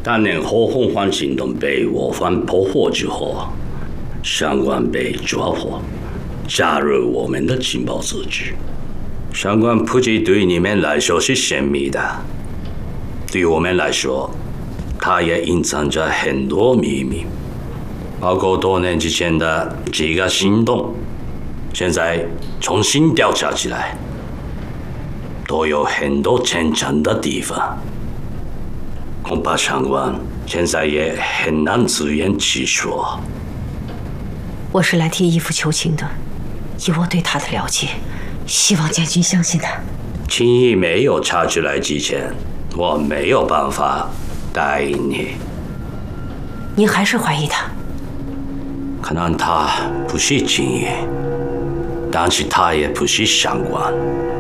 当年火红环行动被我方破获之后，上官被抓获，加入我们的情报组织。上官估计对你们来说是神秘的，对我们来说，他也隐藏着很多秘密，包括多年之前的几个行动，现在重新调查起来，都有很多牵强的地方。恐怕上官现在也很难自圆其说。 我是来替义父求情的，以我对他的了解，希望将军相信他。 情谊没有查出来之前，我没有办法答应你。 您还是怀疑他？ 可能他不是情谊，但是他也不是上官。